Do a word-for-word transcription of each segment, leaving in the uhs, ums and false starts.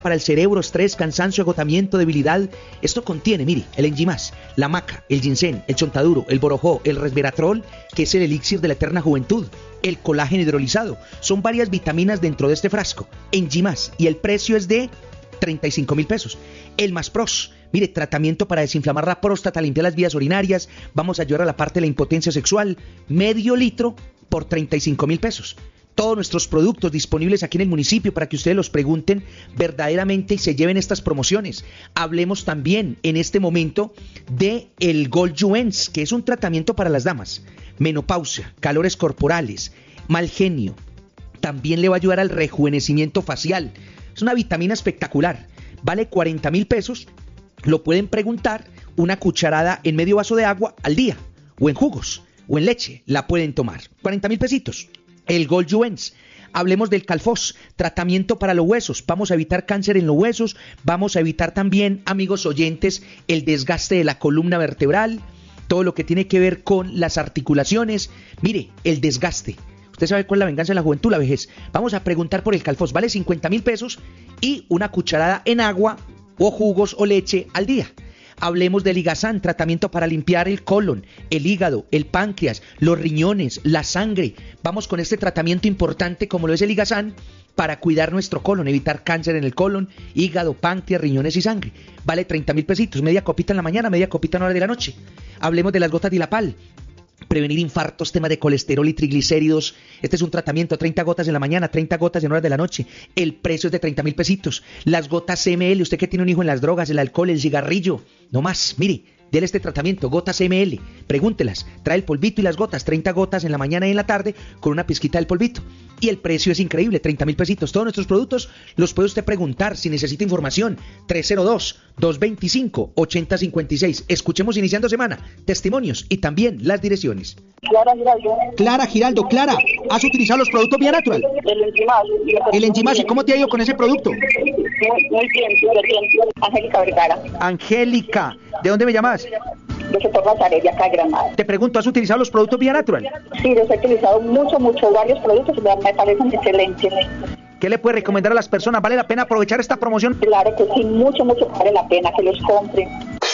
para el cerebro, estrés, cansancio, agotamiento, debilidad. Esto contiene, mire, el Enzimas, la maca, el ginseng, el chontaduro, el borojó, el resveratrol, que es el elixir de la eterna juventud, el colágeno hidrolizado. Son varias vitaminas dentro de este frasco. Enzimas, y el precio es de treinta y cinco mil pesos. El Maspros, mire, tratamiento para desinflamar la próstata, limpiar las vías urinarias, vamos a ayudar a la parte de la impotencia sexual, medio litro por treinta y cinco mil pesos. Todos nuestros productos disponibles aquí en el municipio para que ustedes los pregunten verdaderamente y se lleven estas promociones. Hablemos también en este momento de el Gold Juens, que es un tratamiento para las damas, menopausia, calores corporales, mal genio. También le va a ayudar al rejuvenecimiento facial. Es una vitamina espectacular. Vale cuarenta mil pesos. Lo pueden preguntar, una cucharada en medio vaso de agua al día, o en jugos, o en leche, la pueden tomar. cuarenta mil pesitos. El Gold Juens. Hablemos del Calfos, tratamiento para los huesos. Vamos a evitar cáncer en los huesos. Vamos a evitar también, amigos oyentes, el desgaste de la columna vertebral. Todo lo que tiene que ver con las articulaciones. Mire, el desgaste. Usted sabe cuál es la venganza de la juventud, la vejez. Vamos a preguntar por el Calfos. Vale cincuenta mil pesos y una cucharada en agua o jugos o leche al día. Hablemos del Ligazán, tratamiento para limpiar el colon, el hígado, el páncreas, los riñones, la sangre. Vamos con este tratamiento importante como lo es el Ligazán para cuidar nuestro colon, evitar cáncer en el colon, hígado, páncreas, riñones y sangre. Vale treinta mil pesitos, media copita en la mañana, media copita en hora de la noche. Hablemos de las gotas de Dilapal. Prevenir infartos, tema de colesterol y triglicéridos. Este es un tratamiento, treinta gotas en la mañana, treinta gotas en horas de la noche. El precio es de treinta mil pesitos. Las gotas C M L, usted que tiene un hijo en las drogas, el alcohol, el cigarrillo. No más, mire, déle este tratamiento, gotas M L. Pregúntelas, trae el polvito y las gotas, treinta gotas en la mañana y en la tarde con una pizquita del polvito. Y el precio es increíble, treinta mil pesitos. Todos nuestros productos los puede usted preguntar si necesita información. tres cero dos, dos dos cinco, ocho cero cinco seis. Escuchemos iniciando semana, testimonios y también las direcciones. Clara Giraldo. Clara Giraldo, Clara, ¿has utilizado los productos Vía Natural? El Enzimas. El Enzimas, ¿y cómo te ha ido con ese producto? Muy, muy bien, súper bien. Angélica Vergara. Angélica, ¿de dónde me llamas? De sector Nazaret, de acá de Granada. Te pregunto, ¿has utilizado los productos Vía Natural? Sí, los he utilizado mucho, mucho, varios productos, me parecen excelentes. ¿Qué le puede recomendar a las personas? ¿Vale la pena aprovechar esta promoción? Claro que sí, mucho, mucho vale la pena que los compren.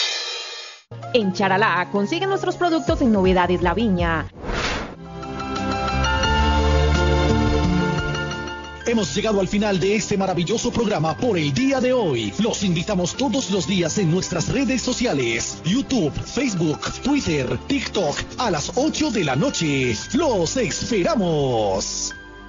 En Charalá consiguen nuestros productos en Novedades La Viña. Hemos llegado al final de este maravilloso programa por el día de hoy. Los invitamos todos los días en nuestras redes sociales: YouTube, Facebook, Twitter, TikTok, a las ocho de la noche. ¡Los esperamos!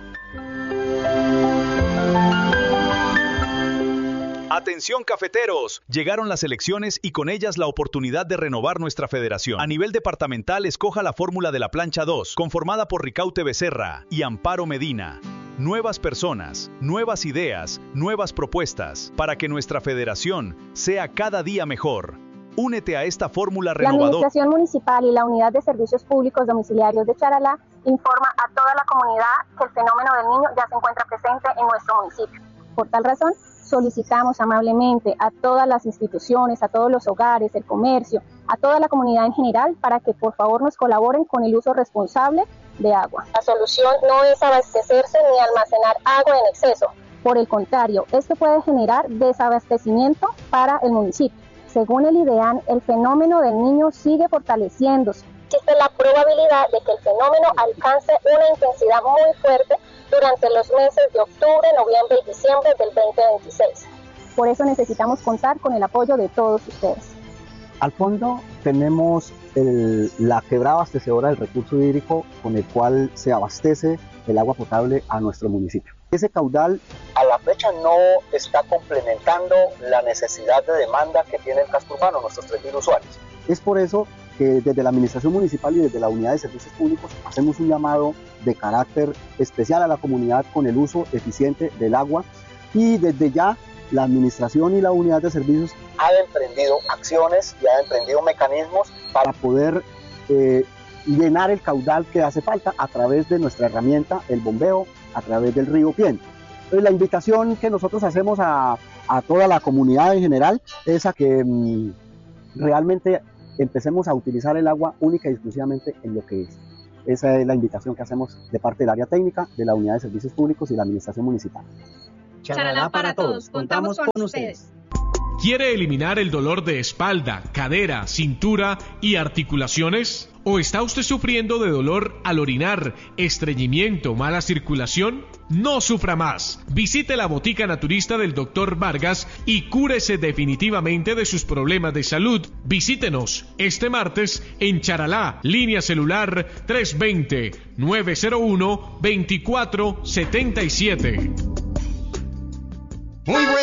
Atención cafeteros, llegaron las elecciones y con ellas la oportunidad de renovar nuestra federación. A nivel departamental, escoja la fórmula de la plancha dos, conformada por Ricaute Becerra y Amparo Medina. Nuevas personas, nuevas ideas, nuevas propuestas, para que nuestra federación sea cada día mejor. Únete a esta fórmula renovadora. La Administración Municipal y la Unidad de Servicios Públicos Domiciliarios de Charalá informa a toda la comunidad que el fenómeno del niño ya se encuentra presente en nuestro municipio. Por tal razón, solicitamos amablemente a todas las instituciones, a todos los hogares, el comercio, a toda la comunidad en general, para que por favor nos colaboren con el uso responsable de agua. La solución no es abastecerse ni almacenar agua en exceso. Por el contrario, esto puede generar desabastecimiento para el municipio. Según el IDEAN, el fenómeno del niño sigue fortaleciéndose. Existe la probabilidad de que el fenómeno alcance una intensidad muy fuerte durante los meses de octubre, noviembre y diciembre del veinte veintiséis. Por eso necesitamos contar con el apoyo de todos ustedes. Al fondo tenemos el, la quebrada abastecedora del recurso hídrico con el cual se abastece el agua potable a nuestro municipio. Ese caudal a la fecha no está complementando la necesidad de demanda que tiene el casco urbano, nuestros tres mil usuarios. Es por eso que desde la Administración Municipal y desde la Unidad de Servicios Públicos hacemos un llamado de carácter especial a la comunidad con el uso eficiente del agua, y desde ya la Administración y la Unidad de Servicios ha emprendido acciones y ha emprendido mecanismos para poder eh, llenar el caudal que hace falta a través de nuestra herramienta, el bombeo, a través del río Piento. Entonces, la invitación que nosotros hacemos a, a toda la comunidad en general es a que mmm, realmente empecemos a utilizar el agua única y exclusivamente en lo que es. Esa es la invitación que hacemos de parte del área técnica, de la Unidad de Servicios Públicos y la Administración Municipal. Charalá para todos. Contamos con ustedes. ¿Quiere eliminar el dolor de espalda, cadera, cintura y articulaciones? ¿O está usted sufriendo de dolor al orinar, estreñimiento, mala circulación? No sufra más. Visite la botica naturista del doctor Vargas y cúrese definitivamente de sus problemas de salud. Visítenos este martes en Charalá, línea celular tres dos cero, nueve cero uno, dos cuatro siete siete. Muy buen